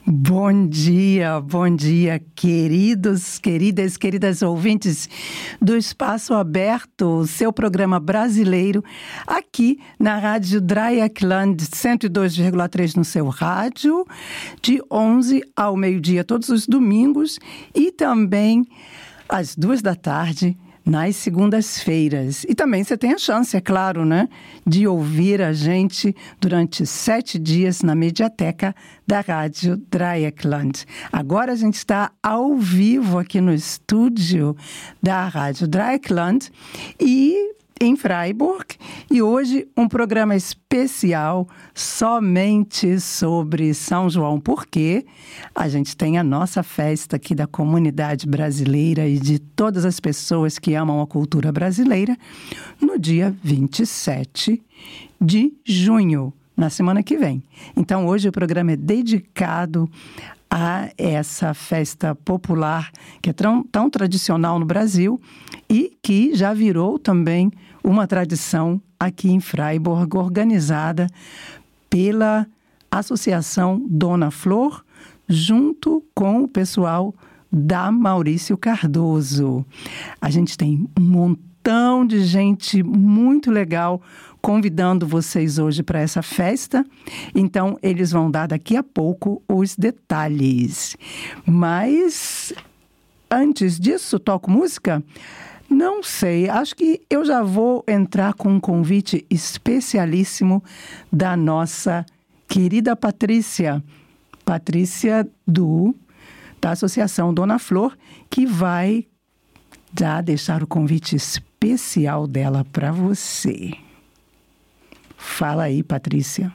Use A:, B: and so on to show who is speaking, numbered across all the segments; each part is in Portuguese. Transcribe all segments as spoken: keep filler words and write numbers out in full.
A: Bom dia, bom dia, queridos, queridas, queridas ouvintes do Espaço Aberto, seu programa brasileiro, aqui na Rádio Dreieckland cento e dois vírgula três no seu rádio, de onze ao meio-dia, todos os domingos, e também às duas da tarde, nas segundas-feiras. E também você tem a chance, é claro, né, de ouvir a gente durante sete dias na mediateca da Rádio Dreieckland. Agora a gente está ao vivo aqui no estúdio da Rádio Dreieckland e em Freiburg, e hoje um programa especial somente sobre São João, porque a gente tem a nossa festa aqui da comunidade brasileira e de todas as pessoas que amam a cultura brasileira no dia vinte e sete de junho, na semana que vem. Então hoje o programa é dedicado a essa festa popular que é tão, tão tradicional no Brasil e que já virou também uma tradição aqui em Freiburg, organizada pela Associação Dona Flor, junto com o pessoal da Maurício Cardoso. A gente tem um montão de gente muito legal convidando vocês hoje para essa festa. Então, eles vão dar daqui a pouco os detalhes. Mas, antes disso, toco música? Não sei, acho que eu já vou entrar com um convite especialíssimo da nossa querida Patrícia. Patrícia do, da Associação Dona Flor, que vai já deixar o convite especial dela para você. Fala aí, Patrícia.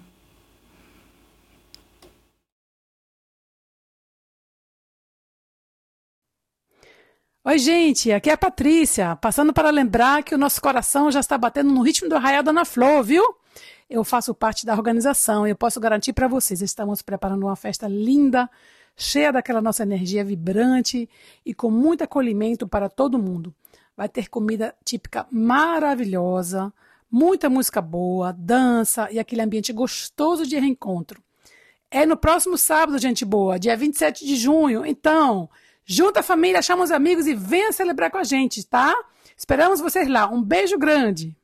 B: Oi, gente, aqui é a Patrícia, passando para lembrar que o nosso coração já está batendo no ritmo do Arraial Dona Flor, viu? Eu faço parte da organização e eu posso garantir para vocês, estamos preparando uma festa linda, cheia daquela nossa energia vibrante e com muito acolhimento para todo mundo. Vai ter comida típica maravilhosa, muita música boa, dança e aquele ambiente gostoso de reencontro. É no próximo sábado, gente boa, dia vinte e sete de junho, então junta a família, chama os amigos e venha celebrar com a gente, tá? Esperamos vocês lá. Um beijo grande.